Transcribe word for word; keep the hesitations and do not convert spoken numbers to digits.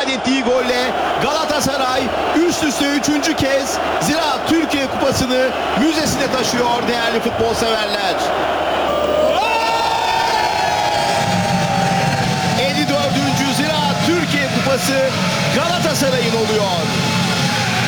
kaydettiği golle Galatasaray üst üste üçüncü kez Ziraat Türkiye Kupası'nı müzesine taşıyor değerli futbol severler. elli dördüncü Ziraat Türkiye Kupası Galatasaray'ın oluyor.